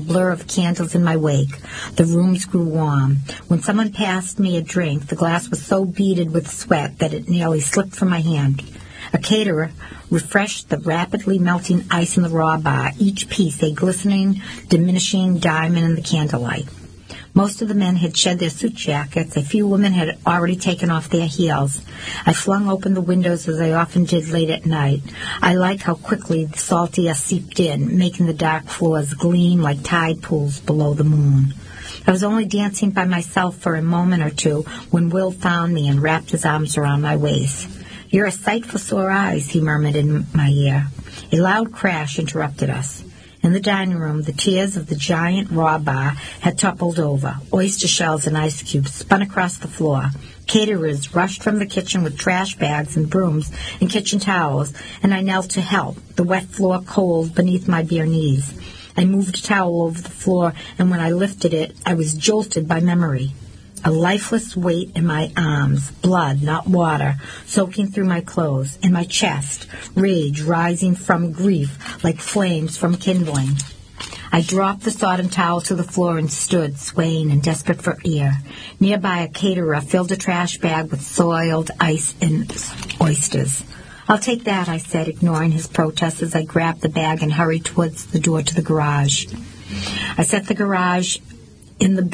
blur of candles in my wake. The rooms grew warm. When someone passed me a drink, the glass was so beaded with sweat that it nearly slipped from my hand. A caterer refreshed the rapidly melting ice in the raw bar, each piece a glistening, diminishing diamond in the candlelight. Most of the men had shed their suit jackets. A few women had already taken off their heels. I flung open the windows as I often did late at night. I liked how quickly the salty air seeped in, making the dark floors gleam like tide pools below the moon. I was only dancing by myself for a moment or two when Will found me and wrapped his arms around my waist. "You're a sight for sore eyes," he murmured in my ear. A loud crash interrupted us. In the dining room, the tiers of the giant raw bar had toppled over. Oyster shells and ice cubes spun across the floor. Caterers rushed from the kitchen with trash bags and brooms and kitchen towels, and I knelt to help, the wet floor cold beneath my bare knees. I moved a towel over the floor, and when I lifted it, I was jolted by memory. A lifeless weight in my arms, blood, not water, soaking through my clothes, in my chest, rage rising from grief like flames from kindling. I dropped the sodden towel to the floor and stood, swaying and desperate for air. Nearby, a caterer filled a trash bag with soiled ice and oysters. "I'll take that," I said, ignoring his protests as I grabbed the bag and hurried towards the door to the garage. I set the garbage in the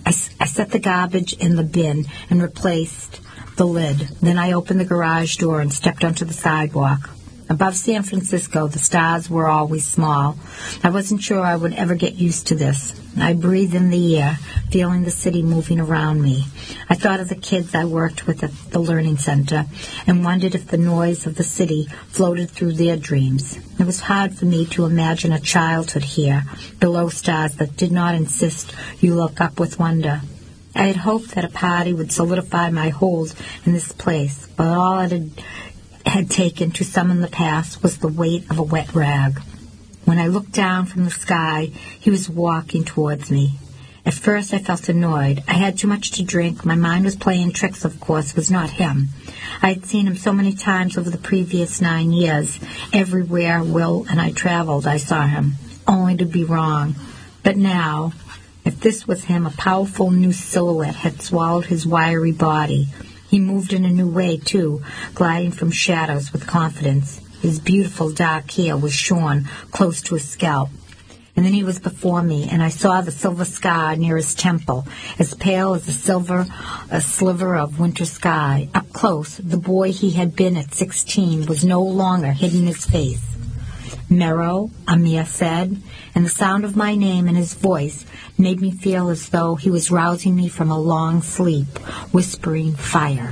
bin and replaced the lid. Then I opened the garage door and stepped onto the sidewalk. Above San Francisco, the stars were always small. I wasn't sure I would ever get used to this. I breathed in the air, feeling the city moving around me. I thought of the kids I worked with at the Learning Center and wondered if the noise of the city floated through their dreams. It was hard for me to imagine a childhood here, below stars that did not insist you look up with wonder. I had hoped that a party would solidify my hold in this place, but all it had taken to summon the past was the weight of a wet rag. When I looked down from the sky, he was walking towards me. At first I felt annoyed. I had too much to drink. My mind was playing tricks, of course. It was not him. I had seen him so many times over the previous 9 years. Everywhere Will and I traveled, I saw him, only to be wrong. But now, if this was him, a powerful new silhouette had swallowed his wiry body. He moved in a new way, too, gliding from shadows with confidence. His beautiful dark hair was shorn close to his scalp. And then he was before me, and I saw the silver scar near his temple, as pale as a sliver of winter sky. Up close, the boy he had been at 16 was no longer hiding his face. "Merrow," Amir said, and the sound of my name and his voice made me feel as though he was rousing me from a long sleep, whispering fire.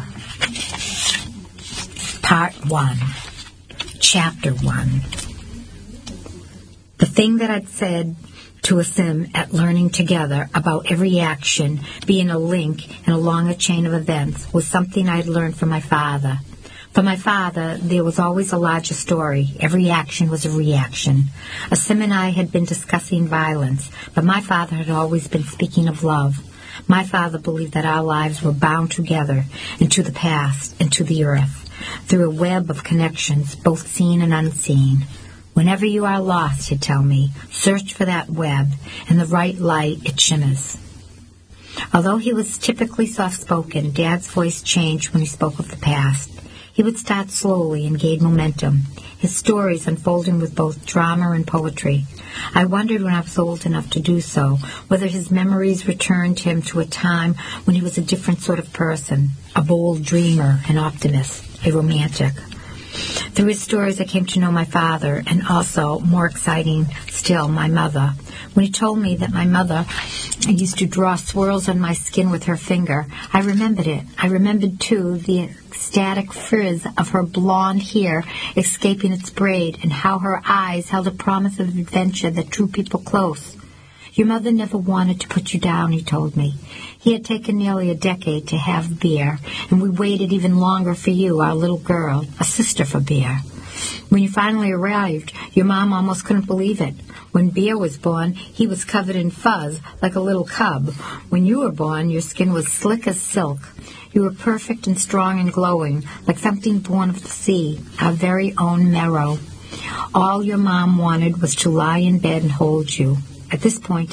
Part 1. Chapter 1. The thing that I'd said to Asim at Learning Together about every action being a link in a longer chain of events was something I'd learned from my father. For my father, there was always a larger story. Every action was a reaction. Asim and I had been discussing violence, but my father had always been speaking of love. My father believed that our lives were bound together into the past and to the earth, through a web of connections, both seen and unseen. Whenever you are lost, he'd tell me, search for that web. In the right light, it shimmers. Although he was typically soft-spoken, Dad's voice changed when he spoke of the past. He would start slowly and gain momentum, his stories unfolding with both drama and poetry. I wondered when I was old enough to do so, whether his memories returned him to a time when he was a different sort of person, a bold dreamer, an optimist, a romantic. Through his stories, I came to know my father, and also, more exciting still, my mother. When he told me that my mother used to draw swirls on my skin with her finger, I remembered it. I remembered, too, the ecstatic frizz of her blonde hair escaping its braid, and how her eyes held a promise of adventure that drew people close. Your mother never wanted to put you down, he told me. He had taken nearly a decade to have Bear, and we waited even longer for you, our little girl, a sister for Bear. When you finally arrived, your mom almost couldn't believe it. When Bear was born, he was covered in fuzz like a little cub. When you were born, your skin was slick as silk. You were perfect and strong and glowing, like something born of the sea, our very own Merrow. All your mom wanted was to lie in bed and hold you. At this point,